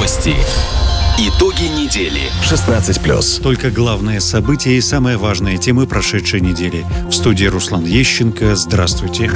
Новости. Итоги недели. 16+. Только главные события и самые важные темы прошедшей недели. В студии Руслан Ещенко. Здравствуйте.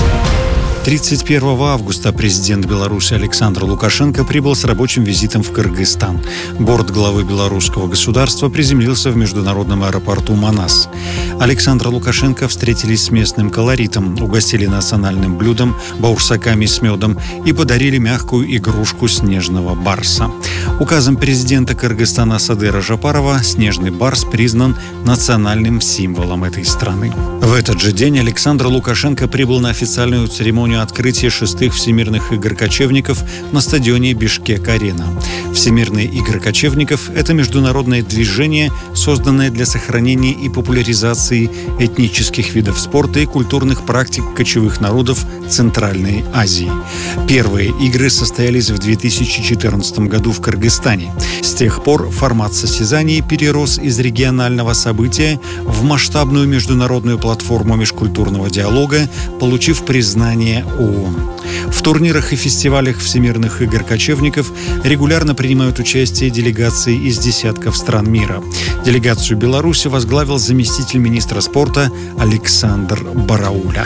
31 августа президент Беларуси Александр Лукашенко прибыл с рабочим визитом в Кыргызстан. Борт главы белорусского государства приземлился в международном аэропорту Манас. Александра Лукашенко встретились с местным колоритом, угостили национальным блюдом, баурсаками с медом и подарили мягкую игрушку снежного барса. Указом президента Кыргызстана Садыра Жапарова снежный барс признан национальным символом этой страны. В этот же день Александр Лукашенко прибыл на официальную церемонию открытия 6-х Всемирных игр кочевников на стадионе Бишкек-Арена. Всемирные игры кочевников – это международное движение, созданное для сохранения и популяризации этнических видов спорта и культурных практик кочевых народов Центральной Азии. Первые игры состоялись в 2014 году в Кыргызстане. С тех пор формат состязаний перерос из регионального события в масштабную международную платформу межкультурного диалога, получив признание ООН. В турнирах и фестивалях Всемирных игр кочевников регулярно принимают участие делегации из десятков стран мира. Делегацию Беларуси возглавил заместитель министра спорта Александр Барауля.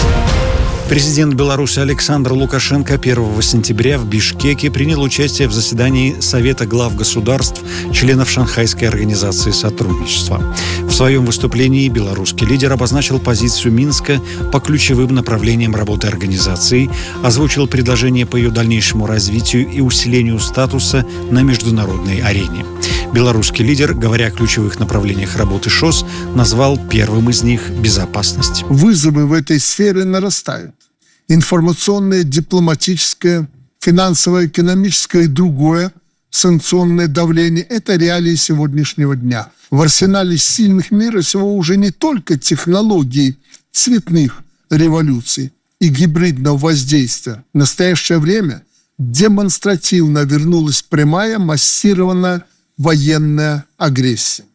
Президент Беларуси Александр Лукашенко 1 сентября в Бишкеке принял участие в заседании Совета глав государств, членов Шанхайской организации сотрудничества. В своем выступлении белорусский лидер обозначил позицию Минска по ключевым направлениям работы организации, озвучил предложения по ее дальнейшему развитию и усилению статуса на международной арене. Белорусский лидер, говоря о ключевых направлениях работы ШОС, назвал первым из них безопасность. Вызовы в этой сфере нарастают. Информационное, дипломатическое, финансовое, экономическое и другое санкционное давление – это реалии сегодняшнего дня. В арсенале сильных мира сего уже не только технологии цветных революций и гибридного воздействия. В настоящее время демонстративно вернулась прямая массированная военная агрессия.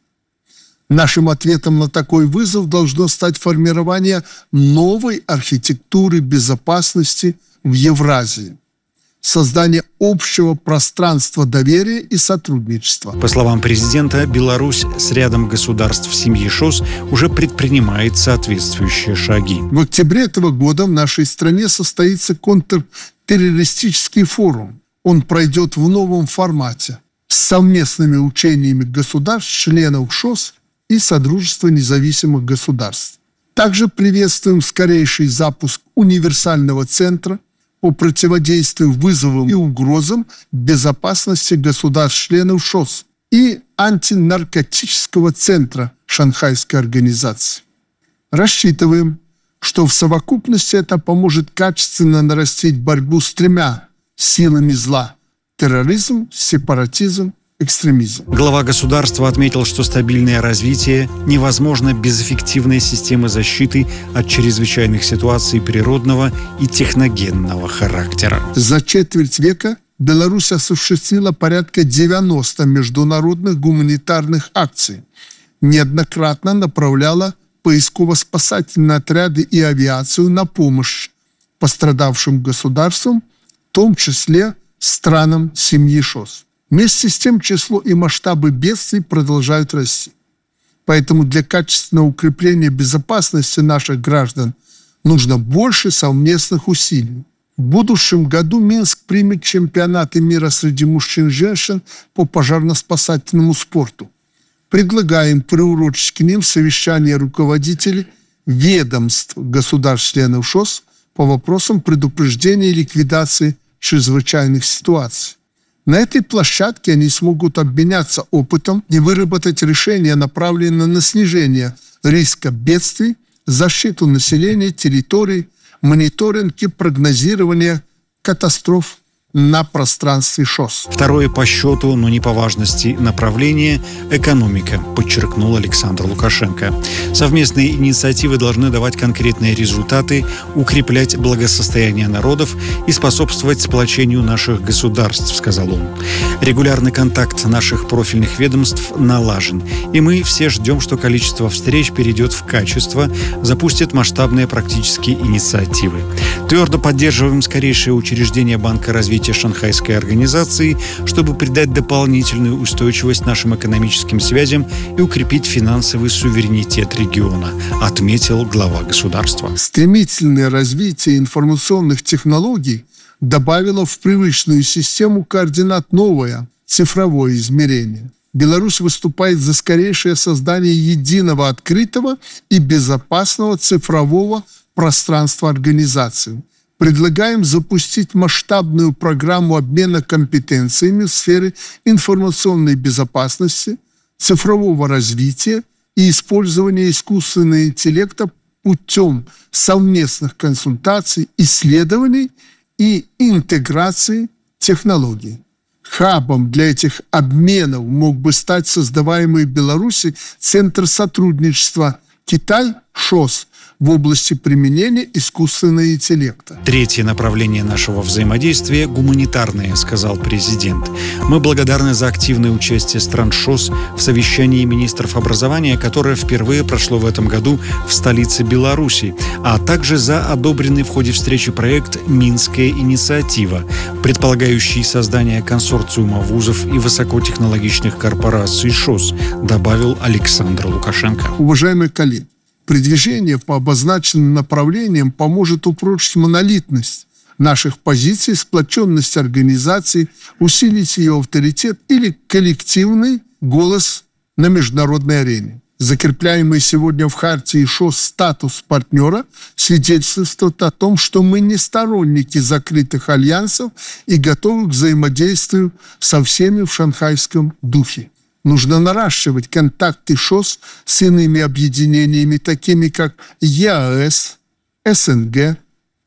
Нашим ответом на такой вызов должно стать формирование новой архитектуры безопасности в Евразии, создание общего пространства доверия и сотрудничества. По словам президента, Беларусь с рядом государств семьи ШОС уже предпринимает соответствующие шаги. В октябре этого года в нашей стране состоится контртеррористический форум. Он пройдет в новом формате с совместными учениями государств, членов ШОС и Содружества независимых государств. Также приветствуем скорейший запуск универсального центра по противодействию вызовам и угрозам безопасности государств-членов ШОС и антинаркотического центра Шанхайской организации. Рассчитываем, что в совокупности это поможет качественно нарастить борьбу с 3 силами зла – терроризм, сепаратизм, экстремизм. Глава государства отметил, что стабильное развитие невозможно без эффективной системы защиты от чрезвычайных ситуаций природного и техногенного характера. За четверть века Беларусь осуществила порядка 90 международных гуманитарных акций, неоднократно направляла поисково-спасательные отряды и авиацию на помощь пострадавшим государствам, в том числе странам семьи ШОС. Вместе с тем число и масштабы бедствий продолжают расти. Поэтому для качественного укрепления безопасности наших граждан нужно больше совместных усилий. В будущем году Минск примет чемпионаты мира среди мужчин и женщин по пожарно-спасательному спорту. Предлагаем приурочить к ним совещание руководителей ведомств государств-членов ШОС по вопросам предупреждения и ликвидации чрезвычайных ситуаций. На этой площадке они смогут обменяться опытом и выработать решения, направленные на снижение риска бедствий, защиту населения, территорий, мониторинг и прогнозирование катастроф на пространстве ШОС. Второе по счету, но не по важности направление – экономика, подчеркнул Александр Лукашенко. Совместные инициативы должны давать конкретные результаты, укреплять благосостояние народов и способствовать сплочению наших государств, сказал он. Регулярный контакт наших профильных ведомств налажен, и мы все ждем, что количество встреч перейдет в качество, запустит масштабные практические инициативы. Твердо поддерживаем скорейшее учреждение Банка развития развития Шанхайской организации, чтобы придать дополнительную устойчивость нашим экономическим связям и укрепить финансовый суверенитет региона, отметил глава государства. Стремительное развитие информационных технологий добавило в привычную систему координат новое цифровое измерение. Беларусь выступает за скорейшее создание единого, открытого и безопасного цифрового пространства организации. Предлагаем запустить масштабную программу обмена компетенциями в сфере информационной безопасности, цифрового развития и использования искусственного интеллекта путем совместных консультаций, исследований и интеграции технологий. Хабом для этих обменов мог бы стать создаваемый в Беларуси Центр сотрудничества Китай-ШОС в области применения искусственного интеллекта. Третье направление нашего взаимодействия – гуманитарное, сказал президент. Мы благодарны за активное участие стран ШОС в совещании министров образования, которое впервые прошло в этом году в столице Беларуси, а также за одобренный в ходе встречи проект «Минская инициатива», предполагающий создание консорциума вузов и высокотехнологичных корпораций ШОС, добавил Александр Лукашенко. Уважаемые коллеги, продвижение по обозначенным направлениям поможет упрочить монолитность наших позиций, сплоченность организации, усилить ее авторитет или коллективный голос на международной арене. Закрепляемый сегодня в Хартии ШОС статус партнера свидетельствует о том, что мы не сторонники закрытых альянсов и готовы к взаимодействию со всеми в шанхайском духе. Нужно наращивать контакты ШОС с иными объединениями, такими как ЕАЭС, СНГ,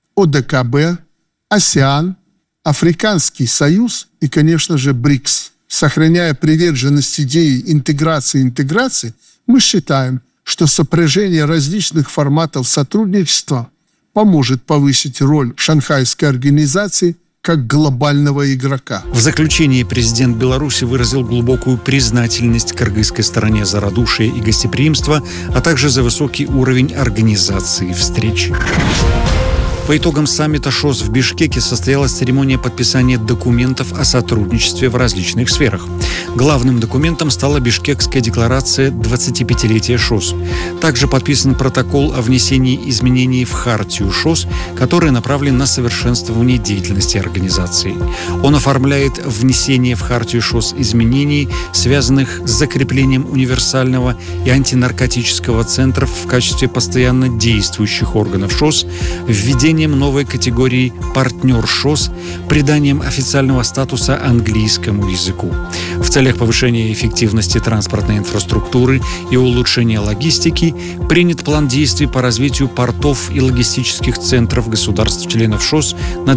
ОДКБ, АСЕАН, Африканский союз и, конечно же, БРИКС. Сохраняя приверженность идеи интеграции, мы считаем, что сопряжение различных форматов сотрудничества поможет повысить роль Шанхайской организации как глобального игрока. В заключении президент Беларуси выразил глубокую признательность кыргызской стороне за радушие и гостеприимство, а также за высокий уровень организации встречи. По итогам саммита ШОС в Бишкеке состоялась церемония подписания документов о сотрудничестве в различных сферах. Главным документом стала Бишкекская декларация 25-летия ШОС. Также подписан протокол о внесении изменений в Хартию ШОС, который направлен на совершенствование деятельности организации. Он оформляет внесение в Хартию ШОС изменений, связанных с закреплением универсального и антинаркотического центров в качестве постоянно действующих органов ШОС, введением новой категории «партнер ШОС», приданием официального статуса английскому языку. В целях повышения эффективности транспортной инфраструктуры и улучшения логистики принят план действий по развитию портов и логистических центров государств-членов ШОС на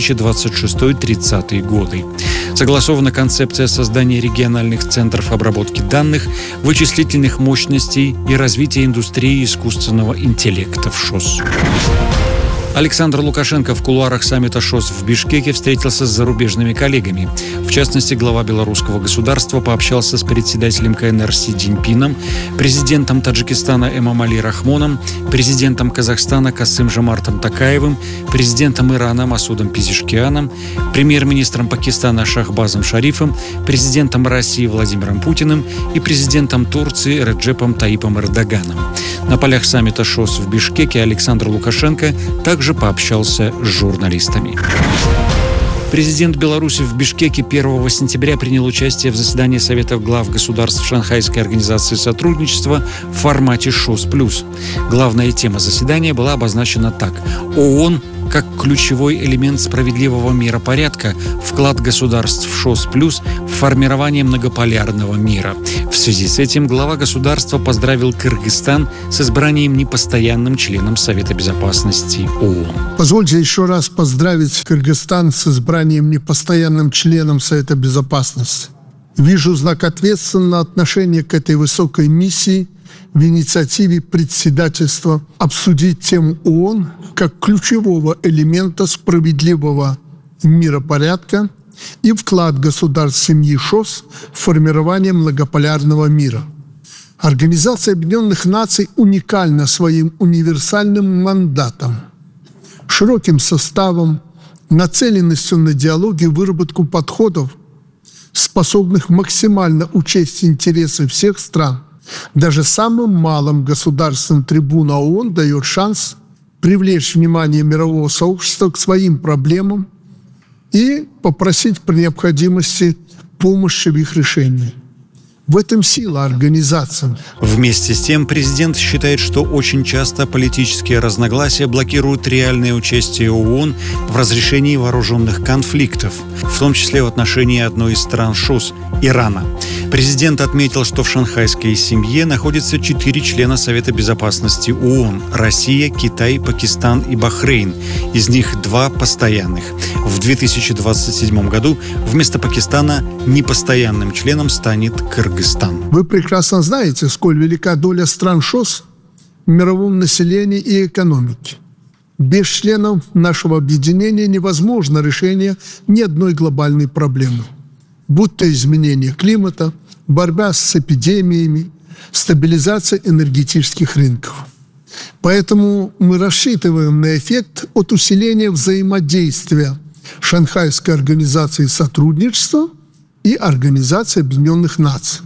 2026-30 годы. Согласована концепция создания региональных центров обработки данных, вычислительных мощностей и развития индустрии искусственного интеллекта в ШОС. Александр Лукашенко в кулуарах саммита ШОС в Бишкеке встретился с зарубежными коллегами. В частности, глава белорусского государства пообщался с председателем КНР Си Цзиньпином, президентом Таджикистана Эмомали Рахмоном, президентом Казахстана Касым-Жомартом Токаевым, президентом Ирана Масудом Пезешкианом, премьер-министром Пакистана Шахбазом Шарифом, президентом России Владимиром Путиным и президентом Турции Реджепом Таипом Эрдоганом. На полях саммита ШОС в Бишкеке Александр Лукашенко также пообщался с журналистами. Президент Беларуси в Бишкеке 1 сентября принял участие в заседании Совета глав государств Шанхайской организации сотрудничества в формате ШОС+. Главная тема заседания была обозначена так: ООН как ключевой элемент справедливого миропорядка, вклад государств в ШОС+ в формирование многополярного мира. В связи с этим глава государства поздравил Кыргызстан с избранием непостоянным членом Совета безопасности ООН. Позвольте еще раз поздравить Кыргызстан с избранием непостоянным членом Совета безопасности. Вижу знак ответственного отношения к этой высокой миссии в инициативе председательства обсудить тему ООН как ключевого элемента справедливого миропорядка и вклад государств семьи ШОС в формирование многополярного мира. Организация Объединенных Наций уникальна своим универсальным мандатом, широким составом нацеленностью на диалог и выработку подходов, способных максимально учесть интересы всех стран. Даже самым малым государствам трибуна ООН дает шанс привлечь внимание мирового сообщества к своим проблемам и попросить при необходимости помощи в их решении. В этом сила организации. Вместе с тем, президент считает, что очень часто политические разногласия блокируют реальное участие ООН в разрешении вооруженных конфликтов, в том числе в отношении одной из стран ШОС – Ирана. Президент отметил, что в шанхайской семье находятся 4 члена Совета безопасности ООН – Россия, Китай, Пакистан и Бахрейн. Из них 2 постоянных. В 2027 году вместо Пакистана непостоянным членом станет Кыргызстан. Вы прекрасно знаете, сколь велика доля стран ШОС в мировом населении и экономике. Без членов нашего объединения невозможно решение ни одной глобальной проблемы. Будь то изменение климата, борьба с эпидемиями, стабилизация энергетических рынков. Поэтому мы рассчитываем на эффект от усиления взаимодействия Шанхайской организации сотрудничества и Организации Объединенных Наций.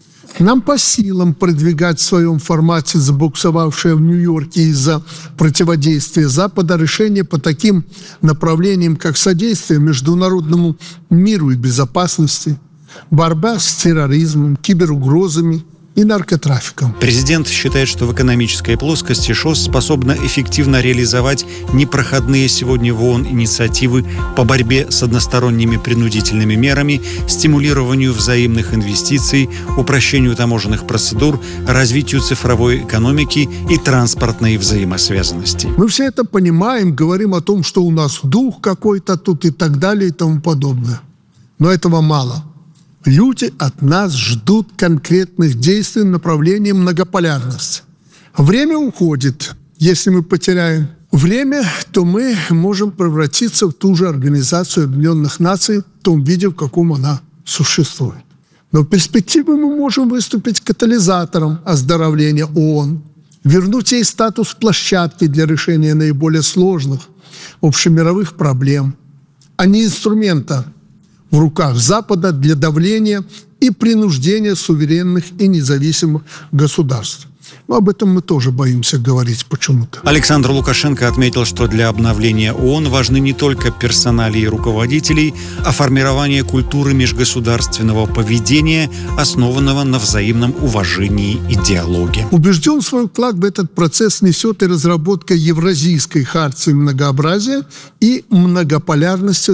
Нам по силам продвигать в своем формате забуксовавшее в Нью-Йорке из-за противодействия Запада решения по таким направлениям, как содействие международному миру и безопасности, борьба с терроризмом, киберугрозами и наркотрафиком. Президент считает, что в экономической плоскости ШОС способна эффективно реализовать непроходные сегодня в ООН инициативы по борьбе с односторонними принудительными мерами, стимулированию взаимных инвестиций, упрощению таможенных процедур, развитию цифровой экономики и транспортной взаимосвязанности. Мы все это понимаем, говорим о том, что у нас дух какой-то тут и так далее и тому подобное. Но этого мало. Люди от нас ждут конкретных действий в направлении многополярности. Время уходит. Если мы потеряем время, то мы можем превратиться в ту же Организацию Объединенных Наций в том виде, в каком она существует. Но в перспективе мы можем выступить катализатором оздоровления ООН, вернуть ей статус площадки для решения наиболее сложных общемировых проблем, а не инструмента в руках Запада для давления и принуждения суверенных и независимых государств. Но об этом мы тоже боимся говорить почему-то. Александр Лукашенко отметил, что для обновления ООН важны не только персоналии руководителей, а формирование культуры межгосударственного поведения, основанного на взаимном уважении и диалоге. Убежден, свой вклад в этот процесс несет и разработка Евразийской хартии многообразия и многополярности в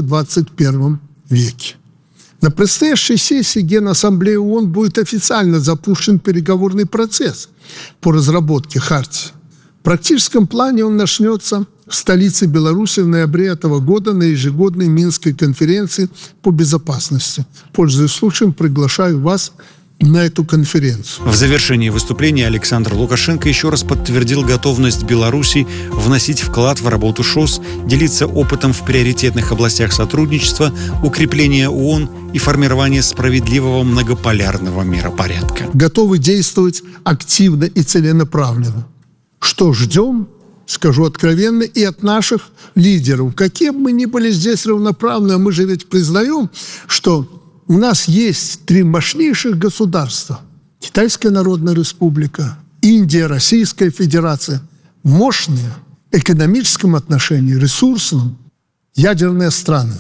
21 веке. На предстоящей сессии Генассамблеи ООН будет официально запущен переговорный процесс по разработке хартии. В практическом плане он начнется в столице Беларуси в ноябре этого года на ежегодной Минской конференции по безопасности. Пользуясь случаем, приглашаю вас на эту конференцию. В завершении выступления Александр Лукашенко еще раз подтвердил готовность Беларуси вносить вклад в работу ШОС, делиться опытом в приоритетных областях сотрудничества, укрепления ООН и формирования справедливого многополярного миропорядка. Готовы действовать активно и целенаправленно. Что ждем, скажу откровенно, и от наших лидеров. Какие бы мы ни были здесь равноправны, мы же ведь признаем, что у нас есть 3 мощнейших государства. Китайская Народная Республика, Индия, Российская Федерация. Мощные в экономическом отношении, ресурсном, ядерные страны.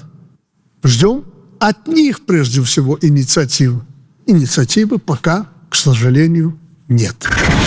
Ждем от них прежде всего инициативы. Инициативы пока, к сожалению, нет.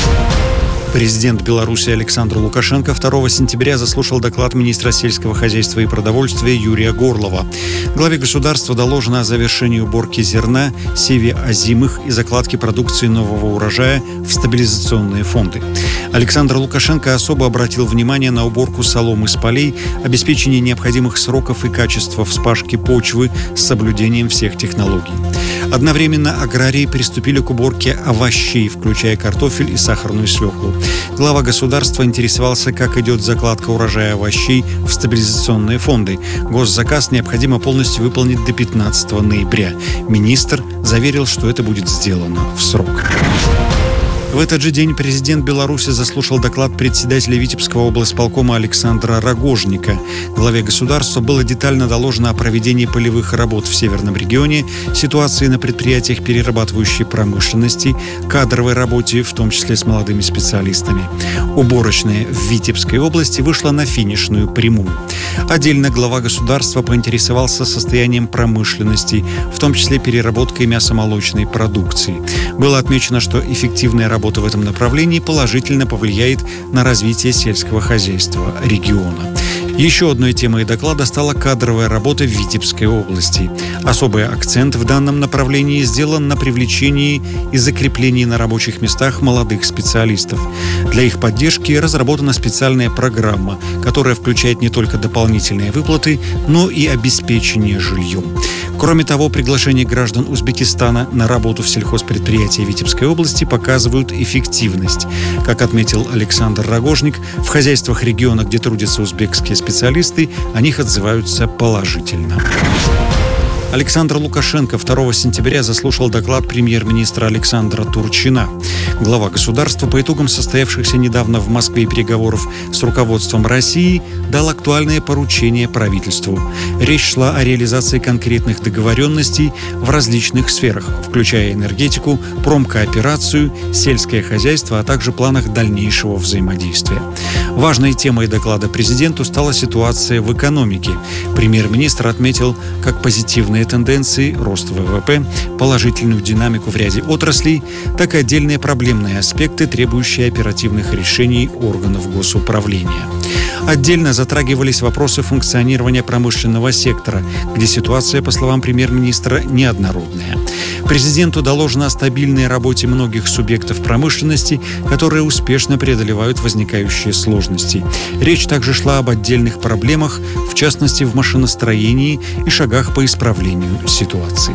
Президент Беларуси Александр Лукашенко 2 сентября заслушал доклад министра сельского хозяйства и продовольствия Юрия Горлова. Главе государства доложено о завершении уборки зерна, севе озимых и закладки продукции нового урожая в стабилизационные фонды. Александр Лукашенко особо обратил внимание на уборку соломы с полей, обеспечение необходимых сроков и качества вспашки почвы с соблюдением всех технологий. Одновременно аграрии приступили к уборке овощей, включая картофель и сахарную свеклу. Глава государства интересовался, как идет закладка урожая овощей в стабилизационные фонды. Госзаказ необходимо полностью выполнить до 15 ноября. Министр заверил, что это будет сделано в срок. В этот же день президент Беларуси заслушал доклад председателя Витебского облсполкома Александра Рогожника. Главе государства было детально доложено о проведении полевых работ в Северном регионе, ситуации на предприятиях перерабатывающей промышленности, кадровой работе, в том числе с молодыми специалистами. Уборочная в Витебской области вышла на финишную прямую. Отдельно глава государства поинтересовался состоянием промышленности, в том числе переработкой мясомолочной продукции. Было отмечено, что эффективная работа в этом направлении положительно повлияет на развитие сельского хозяйства региона. Еще одной темой доклада стала кадровая работа в Витебской области. Особый акцент в данном направлении сделан на привлечении и закреплении на рабочих местах молодых специалистов. Для их поддержки разработана специальная программа, которая включает не только дополнительные выплаты, но и обеспечение жильем. Кроме того, приглашения граждан Узбекистана на работу в сельхозпредприятия Витебской области показывают эффективность. Как отметил Александр Рогожник, в хозяйствах региона, где трудятся узбекские специалисты, о них отзываются положительно. Александр Лукашенко 2 сентября заслушал доклад премьер-министра Александра Турчина. Глава государства по итогам состоявшихся недавно в Москве переговоров с руководством России дал актуальное поручение правительству. Речь шла о реализации конкретных договоренностей в различных сферах, включая энергетику, промкооперацию, сельское хозяйство, а также планах дальнейшего взаимодействия. Важной темой доклада президенту стала ситуация в экономике. Премьер-министр отметил как позитивные тенденции, рост ВВП, положительную динамику в ряде отраслей, так и отдельные проблемные аспекты, требующие оперативных решений органов госуправления. Отдельно затрагивались вопросы функционирования промышленного сектора, где ситуация, по словам премьер-министра, неоднородная. Президенту доложено о стабильной работе многих субъектов промышленности, которые успешно преодолевают возникающие сложности. Речь также шла об отдельных проблемах, в частности в машиностроении и шагах по исправлению ситуации.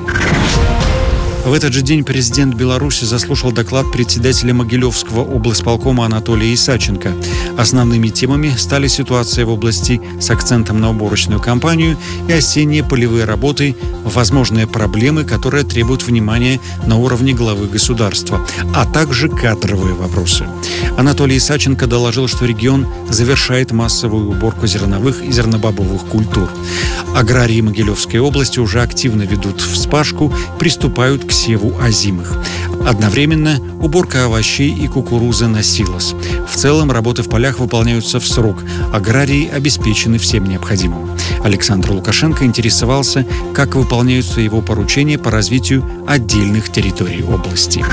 В этот же день президент Беларуси заслушал доклад председателя Могилевского облсполкома Анатолия Исаченко. Основными темами стали ситуация в области с акцентом на уборочную кампанию и осенние полевые работы, возможные проблемы, которые требуют внимания на уровне главы государства, а также кадровые вопросы. Анатолий Исаченко доложил, что регион завершает массовую уборку зерновых и зернобобовых культур. Аграрии Могилевской области уже активно ведут вспашку, приступают к севу озимых. Одновременно уборка овощей и кукурузы на силос. В целом работы в полях выполняются в срок. Аграрии обеспечены всем необходимым. Александр Лукашенко интересовался, как выполняются его поручения по развитию отдельных территорий области.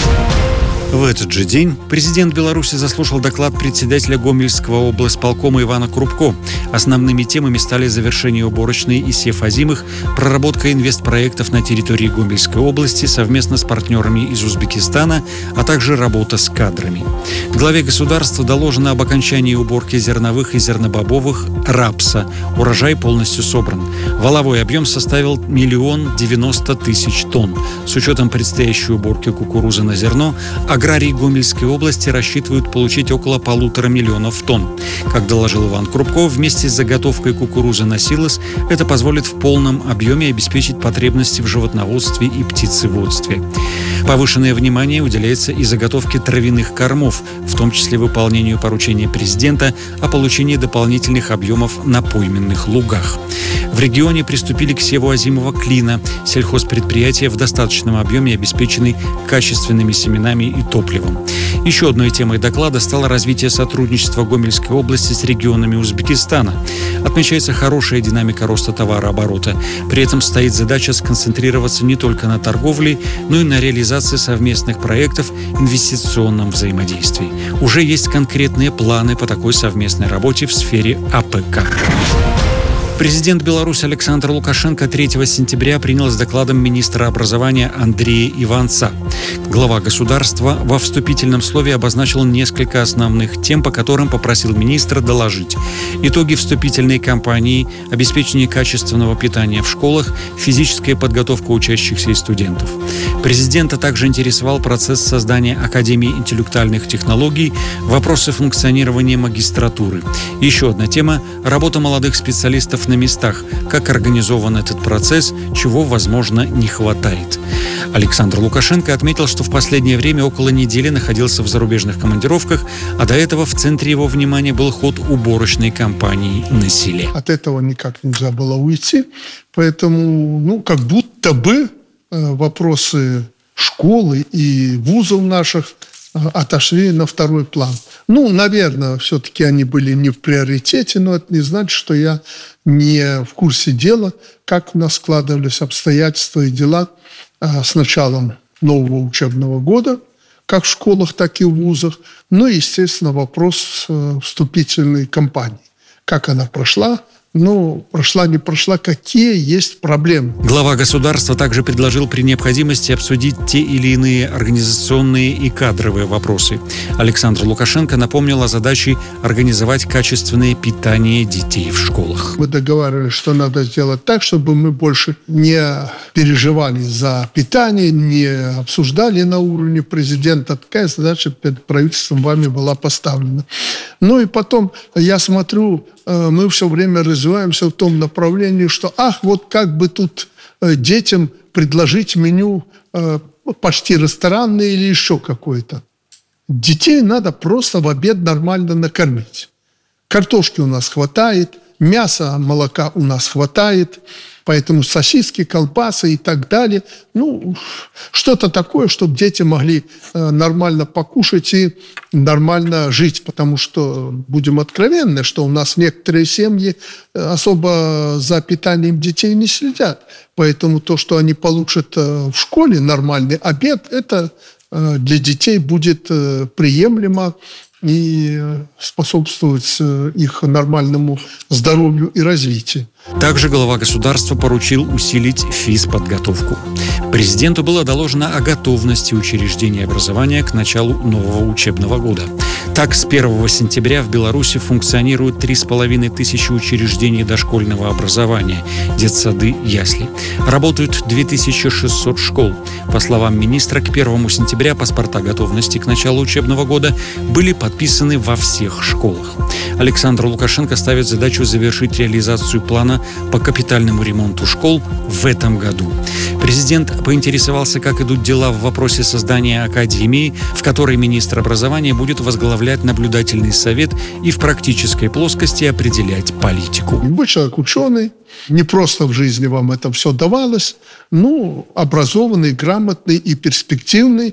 В этот же день президент Беларуси заслушал доклад председателя Гомельского облсполкома Ивана Крупко. Основными темами стали завершение уборочной и сев озимых, проработка инвестпроектов на территории Гомельской области совместно с партнерами из Узбекистана, а также работа с кадрами. Главе государства доложено об окончании уборки зерновых и зернобобовых рапса. Урожай полностью собран. Валовой объем составил 1 090 000 тонн. С учетом предстоящей уборки кукурузы на зерно, аграрии Гомельской области рассчитывают получить около 1,5 миллиона тонн. Как доложил Иван Крупко, вместе с заготовкой кукурузы на силос это позволит в полном объеме обеспечить потребности в животноводстве и птицеводстве. Повышенное внимание уделяется и заготовке травяных кормов, в том числе выполнению поручения президента о получении дополнительных объемов на пойменных лугах. В регионе приступили к севу озимого клина. Сельхозпредприятия в достаточном объеме обеспечены качественными семенами и топливом. Еще одной темой доклада стало развитие сотрудничества Гомельской области с регионами Узбекистана. Отмечается хорошая динамика роста товарооборота. При этом стоит задача сконцентрироваться не только на торговле, но и на реализации совместных проектов в инвестиционном взаимодействии. Уже есть конкретные планы по такой совместной работе в сфере АПК. Президент Беларуси Александр Лукашенко 3 сентября принял с докладом министра образования Андрея Иванца. Глава государства во вступительном слове обозначил несколько основных тем, по которым попросил министра доложить. Итоги вступительной кампании, обеспечение качественного питания в школах, физическая подготовка учащихся и студентов. Президента также интересовал процесс создания Академии интеллектуальных технологий, вопросы функционирования магистратуры. Еще одна тема – работа молодых специалистов на местах, как организован этот процесс, чего, возможно, не хватает. Александр Лукашенко отметил, что в последнее время около недели находился в зарубежных командировках, а до этого в центре его внимания был ход уборочной кампании на селе. От этого никак нельзя было уйти, поэтому, как будто бы вопросы школы и вузов наших отошли на второй план. Наверное, все-таки они были не в приоритете, но это не значит, что я не в курсе дела, как у нас складывались обстоятельства и дела с началом нового учебного года, как в школах, так и в вузах. Естественно, вопрос вступительной кампании. Как она прошла? Прошла, не прошла, какие есть проблемы. Глава государства также предложил при необходимости обсудить те или иные организационные и кадровые вопросы. Александр Лукашенко напомнил о задаче организовать качественное питание детей в школах. Мы договаривались, что надо сделать так, чтобы мы больше не переживали за питание, не обсуждали на уровне президента. Такая задача перед правительством вами была поставлена. И потом, я смотрю, мы все время развиваемся в том направлении, что как бы тут детям предложить меню почти ресторанное или еще какое-то. Детей надо просто в обед нормально накормить. Картошки у нас хватает, мяса, молока у нас хватает, поэтому сосиски, колбасы и так далее. Что-то такое, чтобы дети могли нормально покушать и нормально жить. Потому что, будем откровенны, что у нас некоторые семьи особо за питанием детей не следят. Поэтому то, что они получат в школе нормальный обед, это для детей будет приемлемо и способствовать их нормальному здоровью и развитию. Также глава государства поручил усилить физподготовку. Президенту было доложено о готовности учреждений образования к началу нового учебного года. Так, с 1 сентября в Беларуси функционируют 3500 учреждений дошкольного образования, детсады, ясли. Работают 2600 школ. По словам министра, к 1 сентября паспорта готовности к началу учебного года были подписаны во всех школах. Александр Лукашенко ставит задачу завершить реализацию плана по капитальному ремонту школ в этом году. Президент поинтересовался, как идут дела в вопросе создания академии, в которой министр образования будет возглавлять наблюдательный совет и в практической плоскости определять политику. Вы человек ученый, не просто в жизни вам это все давалось, образованный, грамотный и перспективный,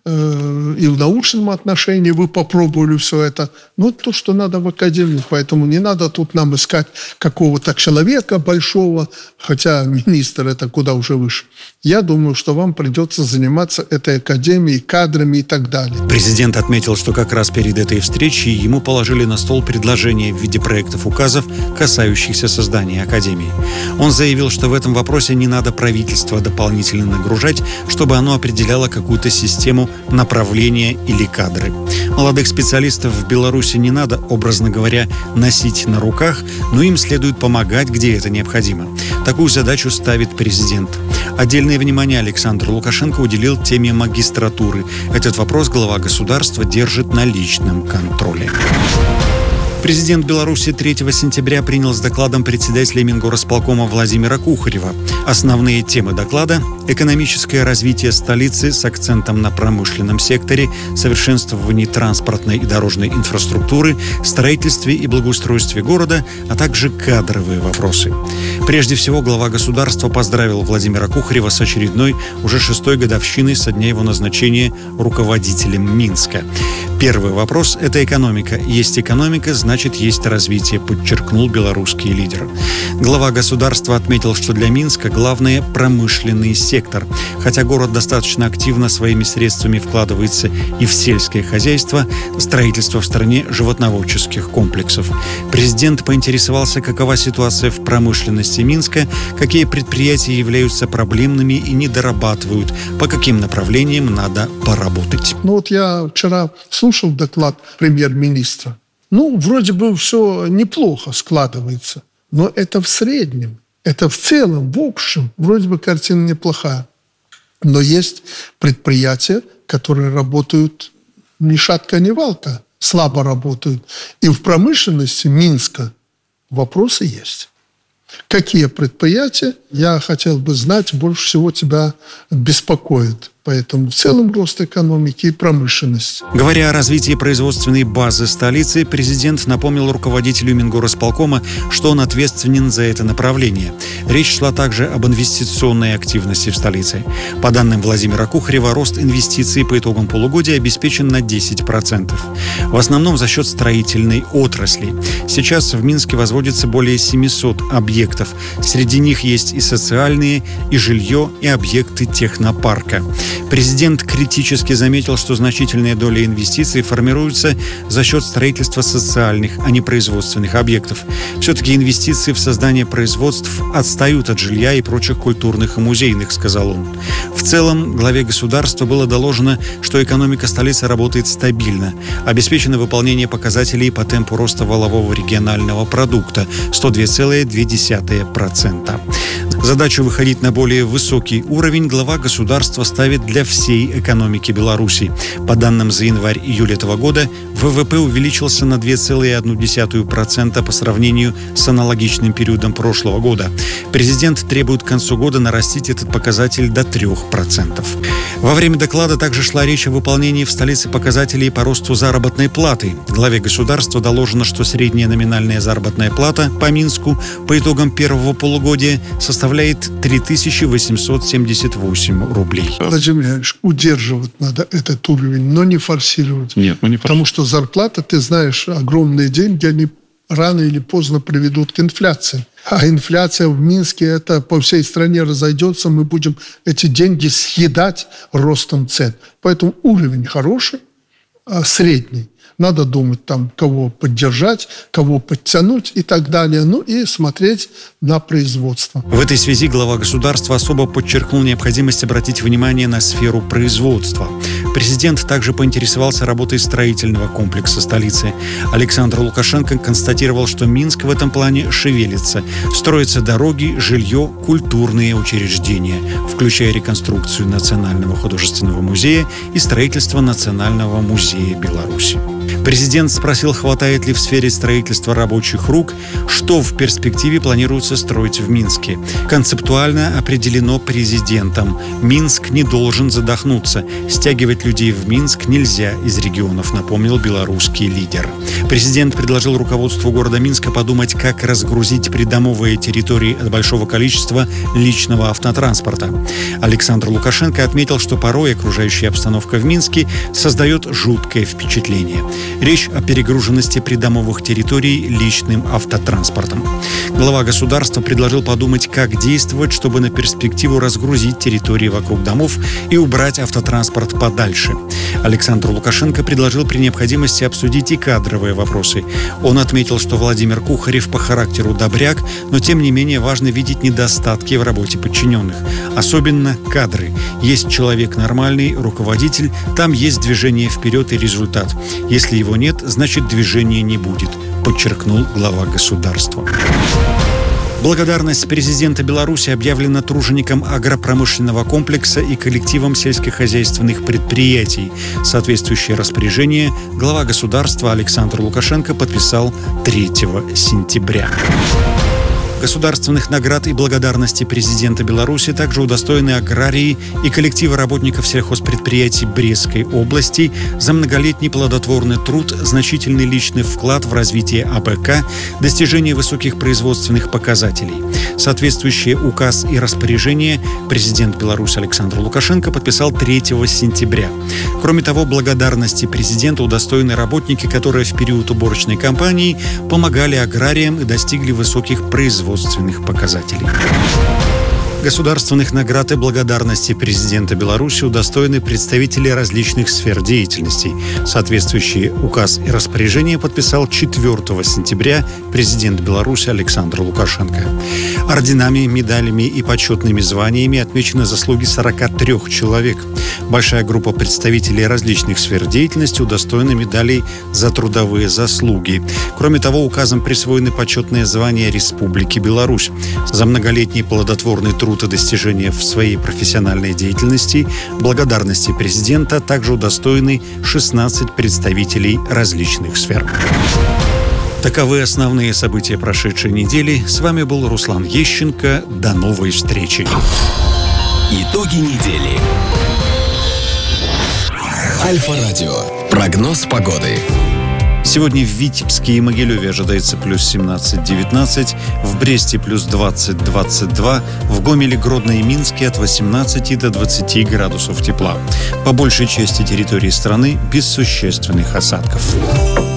и в научном отношении вы попробовали все это. То, что надо в академии, поэтому не надо тут нам искать какого-то человека большого, хотя министр это куда уже выше. Я думаю, что вам придется заниматься этой академией, кадрами и так далее. Президент отметил, что как раз перед этой встречей ему положили на стол предложения в виде проектов указов, касающихся создания академии. Он заявил, что в этом вопросе не надо правительство дополнительно нагружать, чтобы оно определяло какую-то систему направления или кадры. Молодых специалистов в Беларуси не надо, образно говоря, носить на руках, но им следует помогать, где это необходимо. Такую задачу ставит президент. Отдельное внимание Александр Лукашенко уделил теме магистратуры. Этот вопрос глава государства держит на личном контроле. Президент Беларуси 3 сентября принял с докладом председателя Мингорисполкома Владимира Кухарева. Основные темы доклада – экономическое развитие столицы с акцентом на промышленном секторе, совершенствовании транспортной и дорожной инфраструктуры, строительстве и благоустройстве города, а также кадровые вопросы. Прежде всего, глава государства поздравил Владимира Кухарева с очередной, уже 6-й годовщиной со дня его назначения руководителем Минска. Первый вопрос – это экономика. Есть экономика, значит, есть развитие, подчеркнул белорусский лидер. Глава государства отметил, что для Минска главное – промышленный сектор. Хотя город достаточно активно своими средствами вкладывается и в сельское хозяйство, строительство в стране животноводческих комплексов. Президент поинтересовался, какова ситуация в промышленности Минска, какие предприятия являются проблемными и не дорабатывают, по каким направлениям надо поработать. Я вчера слушал доклад премьер-министра. Вроде бы все неплохо складывается, но это в среднем, это в целом, в общем, вроде бы картина неплохая. Но есть предприятия, которые работают ни шатка, ни валка, слабо работают. И в промышленности Минска вопросы есть. Какие предприятия, я хотел бы знать, больше всего тебя беспокоит? Поэтому в целом рост экономики и промышленности. Говоря о развитии производственной базы столицы, президент напомнил руководителю Мингорисполкома, что он ответственен за это направление. Речь шла также об инвестиционной активности в столице. По данным Владимира Кухарева, рост инвестиций по итогам полугодия обеспечен на 10%. В основном за счет строительной отрасли. Сейчас в Минске возводится более 700 объектов. Среди них есть и социальные, и жилье, и объекты технопарка. Президент критически заметил, что значительная доля инвестиций формируется за счет строительства социальных, а не производственных объектов. Все-таки инвестиции в создание производств отстают от жилья и прочих культурных и музейных, сказал он. В целом, главе государства было доложено, что экономика столицы работает стабильно. Обеспечено выполнение показателей по темпу роста валового регионального продукта – 102,2%. Задачу выходить на более высокий уровень глава государства ставит для всей экономики Беларуси. По данным за январь-июль этого года, ВВП увеличился на 2,1% по сравнению с аналогичным периодом прошлого года. Президент требует к концу года нарастить этот показатель до 3%. Во время доклада также шла речь о выполнении в столице показателей по росту заработной платы. Главе государства доложено, что средняя номинальная заработная плата по Минску по итогам первого полугодия составляет 3878 рублей. Владимир Ильич, удерживать надо этот уровень, но не форсировать. Нет, мы не форсируем. Потому что зарплата, ты знаешь, огромные деньги, они рано или поздно приведут к инфляции. А инфляция в Минске, это по всей стране разойдется, мы будем эти деньги съедать ростом цен. Поэтому уровень хороший, средний. Надо думать, там, кого поддержать, кого подтянуть и так далее. Ну и смотреть на производство. В этой связи глава государства особо подчеркнул необходимость обратить внимание на сферу производства. Президент также поинтересовался работой строительного комплекса столицы. Александр Лукашенко констатировал, что Минск в этом плане шевелится. Строятся дороги, жилье, культурные учреждения, включая реконструкцию Национального художественного музея и строительство Национального музея Беларуси. Президент спросил, хватает ли в сфере строительства рабочих рук, что в перспективе планируется строить в Минске. Концептуально определено президентом. Минск не должен задохнуться. Стягивать людей в Минск нельзя из регионов, напомнил белорусский лидер. Президент предложил руководству города Минска подумать, как разгрузить придомовые территории от большого количества личного автотранспорта. Александр Лукашенко отметил, что порой окружающая обстановка в Минске создает жуткое впечатление. Речь о перегруженности придомовых территорий личным автотранспортом. Глава государства предложил подумать, как действовать, чтобы на перспективу разгрузить территории вокруг домов и убрать автотранспорт подальше. Александр Лукашенко предложил при необходимости обсудить и кадровые вопросы. Он отметил, что Владимир Кухарев по характеру добряк, но тем не менее важно видеть недостатки в работе подчиненных. Особенно кадры. Есть человек нормальный, руководитель, там есть движение вперед и результат. Если его нет, значит движения не будет, подчеркнул глава государства. Благодарность президента Беларуси объявлена труженикам агропромышленного комплекса и коллективам сельскохозяйственных предприятий. Соответствующее распоряжение глава государства Александр Лукашенко подписал 3 сентября. Государственных наград и благодарности президента Беларуси также удостоены аграрии и коллективы работников сельхозпредприятий Брестской области за многолетний плодотворный труд, значительный личный вклад в развитие АПК, достижение высоких производственных показателей. Соответствующие указ и распоряжение президент Беларуси Александр Лукашенко подписал 3 сентября. Кроме того, благодарности президента удостоены работники, которые в период уборочной кампании помогали аграриям и достигли высоких производственных показателей. Государственных наград и благодарности президента Беларуси удостоены представители различных сфер деятельности. Соответствующий указ и распоряжение подписал 4 сентября президент Беларуси Александр Лукашенко. Орденами, медалями и почетными званиями отмечены заслуги 43 человек. Большая группа представителей различных сфер деятельности удостоена медалей за трудовые заслуги. Кроме того, указом присвоены почетные звания Республики Беларусь. За многолетний плодотворный труд и достижения в своей профессиональной деятельности благодарности президента также удостоены 16 представителей различных сфер. Таковы основные события прошедшей недели. С вами был Руслан Ещенко. До новой встречи. Итоги недели. Альфа-радио. Прогноз погоды. Сегодня в Витебске и Могилеве ожидается плюс 17-19, в Бресте плюс 20-22, в Гомеле, Гродно и Минске от 18 до 20 градусов тепла. По большей части территории страны без существенных осадков.